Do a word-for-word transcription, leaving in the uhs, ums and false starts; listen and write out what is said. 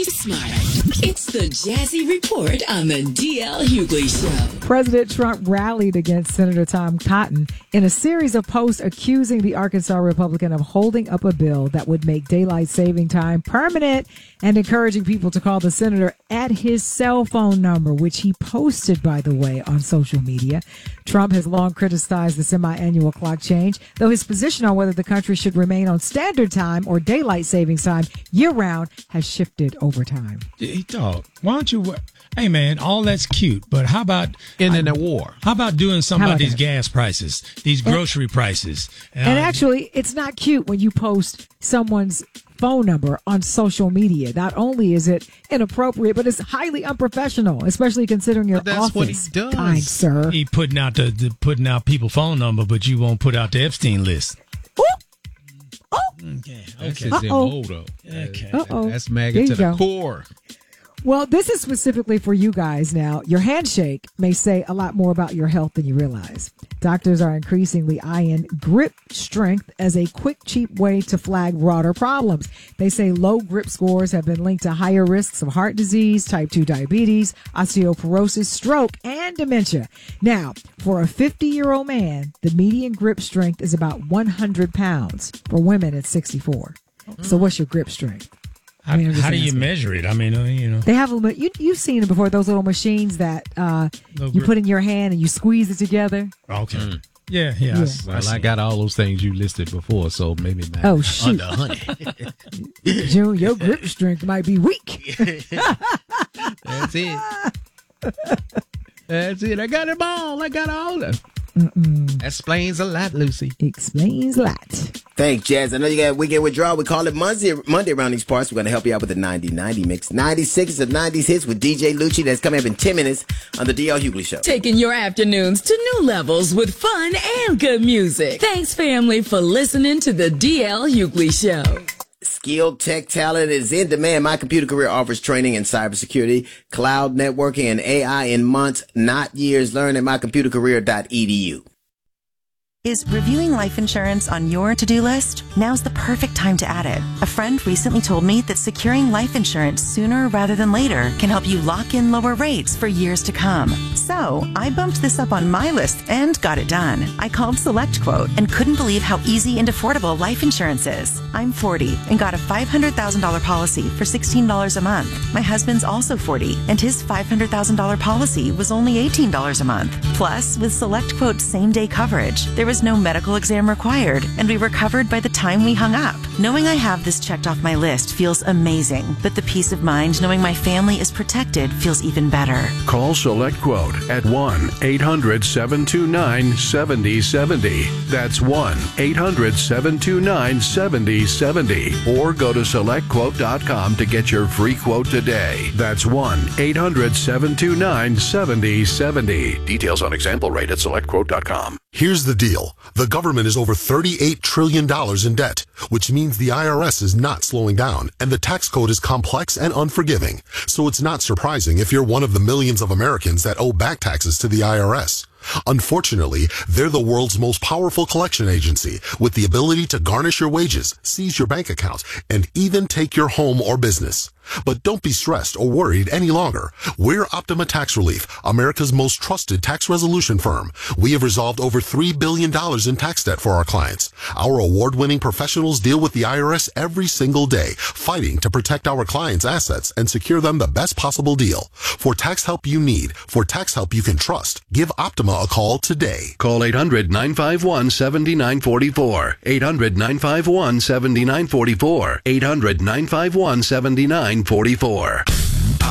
He's smart. It's the Jazzy Report on the D L Hughley Show. President Trump rallied against Senator Tom Cotton in a series of posts accusing the Arkansas Republican of holding up a bill that would make daylight saving time permanent and encouraging people to call the senator at his cell phone number, which he posted, by the way, on social media. Trump has long criticized the semi-annual clock change, though his position on whether the country should remain on standard time or daylight savings time year-round has shifted over time. Hey, dog, why don't you... Hey, man, all that's cute, but how about... Ending the war. How about doing something about, about these that? gas prices, these grocery and, prices? And uh, actually, it's not cute when you post someone's phone number on social media. Not only is it inappropriate, but it's highly unprofessional, especially considering your But that's office, what he does. kind sir. He putting out the, the putting out people's phone number, but you won't put out the Epstein list. Ooh. Oh. Okay. That's Okay. his Uh-oh. M O, though. Okay. Uh-oh. That's There MAGA you to the go. core. Well, this is specifically for you guys now. Your handshake may say a lot more about your health than you realize. Doctors are increasingly eyeing grip strength as a quick, cheap way to flag broader problems. They say low grip scores have been linked to higher risks of heart disease, type two diabetes, osteoporosis, stroke, and dementia. Now, for a fifty-year-old man, the median grip strength is about one hundred pounds. For women, it's sixty-four. So what's your grip strength? How, I mean, I'm just how do you asking. measure it? I mean, uh, you know. They have them. You, you've seen them before. Those little machines that uh, No you grip. put in your hand and you squeeze it together. Okay. Mm. Yeah, yeah. I Yeah. s- I, Well, I, see. got all those things you listed before, so maybe not Oh, shoot. under one hundred. June, your grip strength might be weak. That's it. That's it. I got them all. I got all of them. That explains a lot, Lucy. Explains a lot. Thanks, Jazz. I know you got weekend withdrawal. We call it Monday, Monday around these parts. We're going to help you out with the ninety ninety mix. ninety-six of nineties hits with D J Lucci. That's coming up in ten minutes on the D L Hughley Show. Taking your afternoons to new levels with fun and good music. Thanks, family, for listening to the D L Hughley Show. Skilled tech talent is in demand. My Computer Career offers training in cybersecurity, cloud networking, and A I in months, not years. Learn at my computer career dot e d u. Is reviewing life insurance on your to-do list? Now's the perfect time to add it. A friend recently told me that securing life insurance sooner rather than later can help you lock in lower rates for years to come. So I bumped this up on my list and got it done. I called SelectQuote and couldn't believe how easy and affordable life insurance is. I'm forty and got a five hundred thousand dollars policy for sixteen dollars a month. My husband's also forty and his five hundred thousand dollars policy was only eighteen dollars a month. Plus, with SelectQuote's same-day coverage, there was no medical exam required, and we were covered by the time we hung up. Knowing I have this checked off my list feels amazing, but the peace of mind knowing my family is protected feels even better. Call SelectQuote at one eight hundred seven two nine seven zero seven zero. That's one eight hundred seven two nine seven zero seven zero. Or go to select quote dot com to get your free quote today. That's one eight hundred seven two nine seven zero seven zero. Details on example rate at select quote dot com. Here's the deal. The government is over thirty-eight trillion dollars in debt, which means the I R S is not slowing down, and the tax code is complex and unforgiving. So it's not surprising if you're one of the millions of Americans that owe back taxes to the I R S. Unfortunately, they're the world's most powerful collection agency with the ability to garnish your wages, seize your bank accounts, and even take your home or business. But don't be stressed or worried any longer. We're Optima Tax Relief, America's most trusted tax resolution firm. We have resolved over three billion dollars in tax debt for our clients. Our award-winning professionals deal with the I R S every single day, fighting to protect our clients' assets and secure them the best possible deal. For tax help you need, for tax help you can trust, give Optima a call today. Call eight hundred nine five one seven nine four four. eight hundred nine five one seven nine four four. eight hundred nine five one seven nine four four.